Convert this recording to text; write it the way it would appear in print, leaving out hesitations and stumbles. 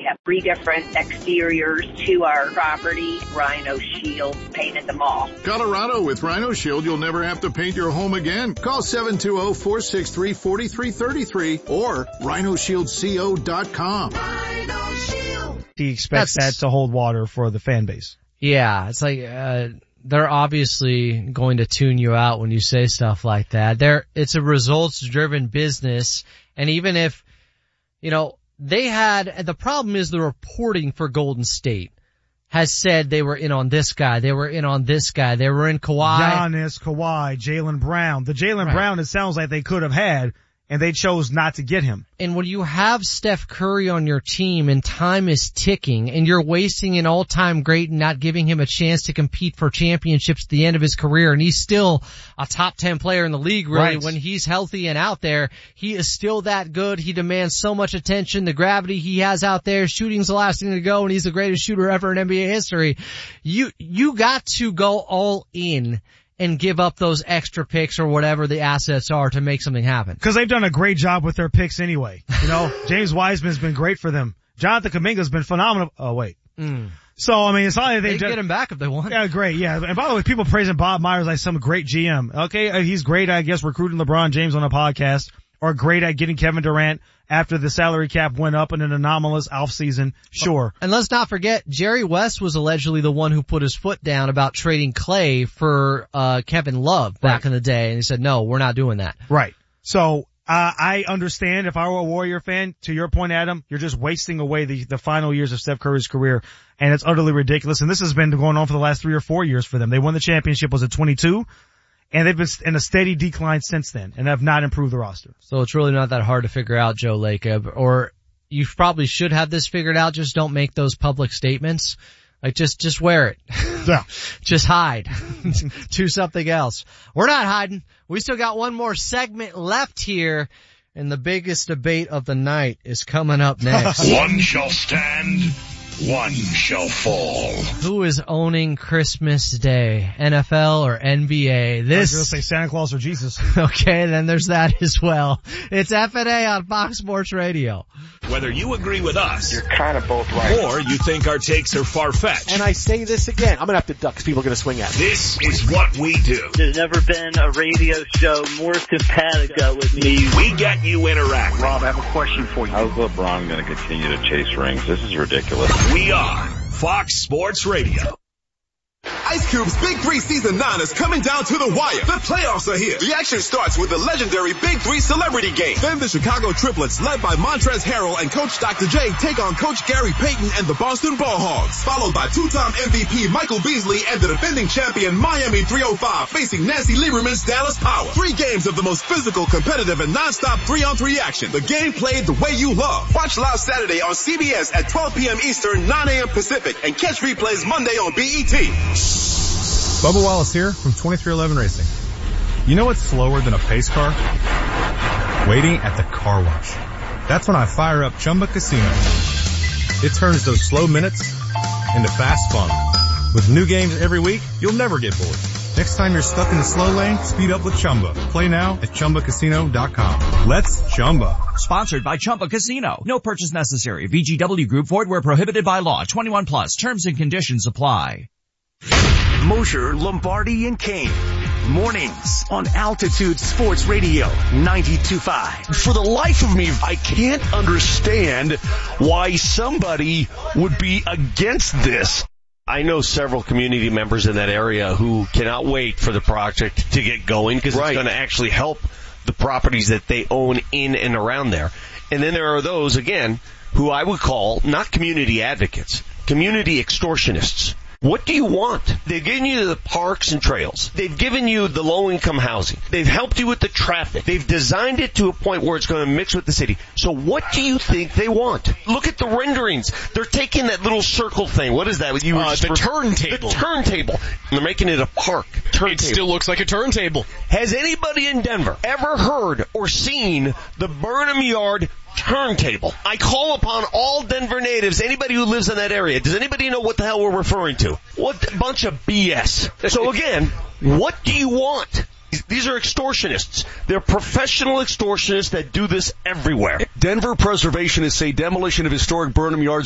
have 3 different exteriors to our property. Rhino Shield painted them all. Colorado, with Rhino Shield, you'll never have to paint your home again. Call 720-463-4333 or rhinoshieldco.com. Rhino Shield. He expects that to hold water for the fan base. Yeah, it's like, they're obviously going to tune you out when you say stuff like that. It's a results-driven business, and even if, the problem is the reporting for Golden State has said they were in on this guy, they were in on this guy, they were in Kawhi. Giannis, Kawhi, Jaylen Brown. The Jaylen Brown, it sounds like they could have had, and they chose not to get him. And when you have Steph Curry on your team and time is ticking and you're wasting an all-time great and not giving him a chance to compete for championships at the end of his career, and he's still a top 10 player in the league, really, right. When he's healthy and out there, he is still that good. He demands so much attention. The gravity he has out there, shooting's the last thing to go, and he's the greatest shooter ever in NBA history. You got to go all in and give up those extra picks or whatever the assets are to make something happen. Because they've done a great job with their picks anyway. James Wiseman's been great for them. Jonathan Kuminga's been phenomenal. Oh, wait. So, I mean, it's not like they get him back if they want. Yeah, great, yeah. And by the way, people praising Bob Myers like some great GM. Okay, he's great, I guess, recruiting LeBron James on a podcast, or great at getting Kevin Durant after the salary cap went up in an anomalous offseason. Sure. And let's not forget, Jerry West was allegedly the one who put his foot down about trading Clay for Kevin Love back in the day, and he said, no, we're not doing that. Right. So, I understand if I were a Warrior fan, to your point, Adam, you're just wasting away the final years of Steph Curry's career, and it's utterly ridiculous. And this has been going on for the last 3 or 4 years for them. They won the championship, was it 22? And they've been in a steady decline since then, and have not improved the roster. So it's really not that hard to figure out, Joe Lacob, or you probably should have this figured out, just don't make those public statements. Like, just wear it. Yeah. Just hide. Do something else. We're not hiding. We still got one more segment left here, and the biggest debate of the night is coming up next. One shall stand, one shall fall. Who is owning Christmas Day? NFL or NBA? I was going to say Santa Claus or Jesus. Okay, then there's that as well. It's F&A on Fox Sports Radio. Whether you agree with us, you're kind of both right, or you think our takes are far-fetched. And I say this again, I'm going to have to duck because people are going to swing at me. This is what we do. There's never been a radio show more simpatico with me. We get you interacting. Rob, I have a question for you. How's LeBron going to continue to chase rings? This is ridiculous. We are Fox Sports Radio. Ice Cube's Big 3 Season 9 is coming down to the wire. The playoffs are here. The action starts with the legendary Big 3 Celebrity Game. Then the Chicago Triplets, led by Montrezl Harrell and Coach Dr. J, take on Coach Gary Payton and the Boston Ball Hogs. Followed by two-time MVP Michael Beasley and the defending champion Miami 305 facing Nancy Lieberman's Dallas Power. 3 games of the most physical, competitive, and non-stop 3-on-3 action. The game played the way you love. Watch live Saturday on CBS at 12 p.m. Eastern, 9 a.m. Pacific, and catch replays Monday on BET. Bubba Wallace here from 2311 Racing. You know what's slower than a pace car? Waiting at the car wash. That's when I fire up Chumba Casino. It turns those slow minutes into fast fun. With new games every week, you'll never get bored. Next time you're stuck in the slow lane, speed up with Chumba. Play now at ChumbaCasino.com. Let's Chumba. Sponsored by Chumba Casino. No purchase necessary. VGW Group. Void where prohibited by law. 21 plus. Terms and conditions apply. Mosher, Lombardi, and Kane. Mornings on Altitude Sports Radio 92.5. For the life of me, I can't understand why somebody would be against this. I know several community members in that area who cannot wait for the project to get going because it's going to actually help the properties that they own in and around there. And then there are those, again, who I would call not community advocates, community extortionists. What do you want? They've given you the parks and trails. They've given you the low-income housing. They've helped you with the traffic. They've designed it to a point where it's going to mix with the city. So what do you think they want? Look at the renderings. They're taking that little circle thing. What is that? The turntable. The turntable. And they're making it a park. It still looks like a turntable. Has anybody in Denver ever heard or seen the Burnham Yard turntable? I call upon all Denver natives, anybody who lives in that area. Does anybody know what the hell we're referring to? What a bunch of BS. So again, what do you want? These are extortionists. They're professional extortionists that do this everywhere. Denver preservationists say demolition of historic Burnham Yards